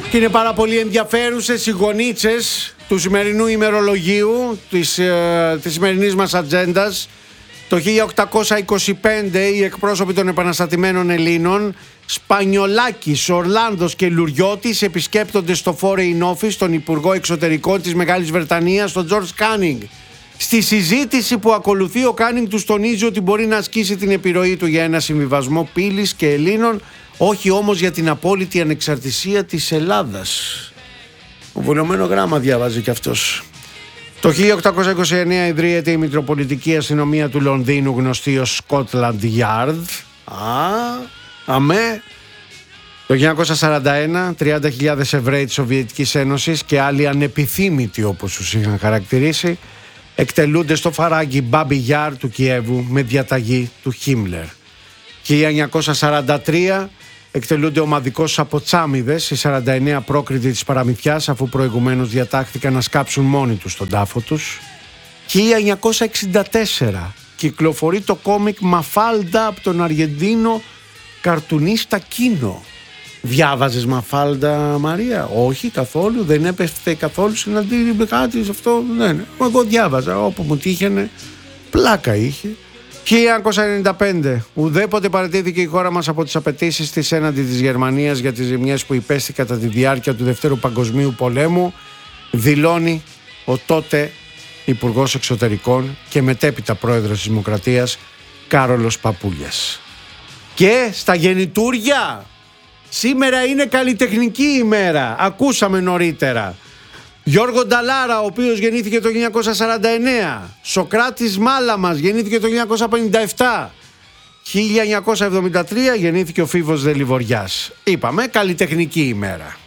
Και είναι πάρα πολύ ενδιαφέρουσες οι γονίτσες του σημερινού ημερολογίου, της σημερινής μας ατζέντας. Το 1825 οι εκπρόσωποι των επαναστατημένων Ελλήνων, Σπανιολάκης, Ορλάνδος και Λουριώτης, επισκέπτονται στο Foreign Office τον Υπουργό Εξωτερικών της Μεγάλης Βρετανίας, τον George Canning. Στη συζήτηση που ακολουθεί, ο Κάνινγκ τους τονίζει ότι μπορεί να ασκήσει την επιρροή του για ένα συμβιβασμό πύλης και Ελλήνων, όχι όμως για την απόλυτη ανεξαρτησία της Ελλάδας. Βουλωμένο γράμμα διαβάζει κι αυτός. Το 1829 ιδρύεται η Μητροπολιτική Αστυνομία του Λονδίνου, γνωστή ως Scotland Yard. Αμέ. Το 1941, 30.000 Εβραίοι της Σοβιετικής Ένωσης και άλλοι ανεπιθύμητοι, όπως τους είχαν χαρακτηρίσει, εκτελούνται στο φαράγγι Μπάμπι Γιάρ του Κιέβου με διαταγή του Χίμλερ. 1943 εκτελούνται ομαδικώς από τσάμιδες οι 49 πρόκριτοι της παραμυθιάς, αφού προηγουμένως διατάχθηκαν να σκάψουν μόνοι τους τον τάφο τους. 1964 κυκλοφορεί το κόμικ Μαφάλντα από τον Αργεντίνο καρτουνίστα Κίνο. Διάβαζες Μαφάλντα, Μαρία? Όχι, καθόλου. Δεν έπεφτε καθόλου συναντήρι κάτι σε αυτό? Ναι. Εγώ διάβαζα όπου μου τύχαινε. Πλάκα είχε. 1995. Ουδέποτε παραιτήθηκε η χώρα μας από τις απαιτήσεις της έναντι της Γερμανίας για τις ζημιές που υπέστη κατά τη διάρκεια του Δευτέρου Παγκοσμίου Πολέμου, δηλώνει ο τότε Υπουργός Εξωτερικών και μετέπειτα Πρόεδρος της Δημοκρατίας, Κάρολος Παπούλιας. Και στα γεννητούρια, σήμερα είναι καλλιτεχνική ημέρα. Ακούσαμε νωρίτερα. Γιώργο Νταλάρα, ο οποίος γεννήθηκε το 1949. Σοκράτης Μάλαμας, γεννήθηκε το 1957. 1973 γεννήθηκε ο Φίβος Δελιβοριάς. Είπαμε καλλιτεχνική ημέρα.